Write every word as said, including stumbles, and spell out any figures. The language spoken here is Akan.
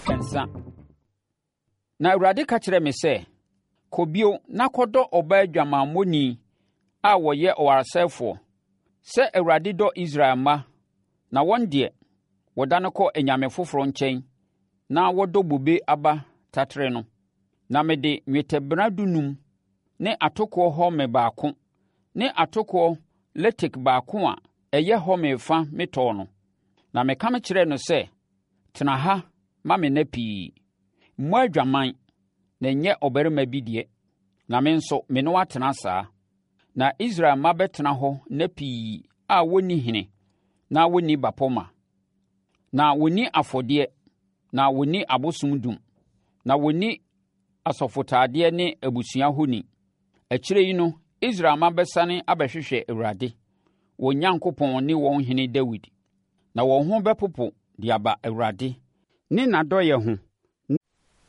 kansa. Na Awurade ka kyerɛ me sɛ, kɔ bio na kɔdɔ ɔbaa adwamammɔni a wɔyɛ ɔwaresɛefoɔ, sɛ Awurade dɔ Israel mma, na wɔn deɛ, wɔda no kɔ anyame foforɔ nkyɛn na wɔdɔ bobe aba tatere no. Na mede nnwetɛbena dunum ne atokoɔ home baako ne atokoɔ letek baako a ɛyɛ home fa metɔɔ no. Na meka me kyerɛɛ no sɛ, tena ha ma me nna pii. Mmɔ adwaman, na nyɛ ɔbarima bi deɛ, na me nso me ne watena saa. Na Israel mma bɛtena hɔ nna pii a wɔnni hene, na wɔnni bapɔma, na wɔnni afɔdeɛ, na wɔnni abosom dum, na wɔnni asɔfotadeɛ ne abusua honi. Akyire yi no, Israel mma bɛsane abɛhwehwɛ Awurade, wɔn Onyankopɔn ne wɔn hene Dawid, na wɔn ho bɛpopo de aba Awurade ne n'adɔeɛ ho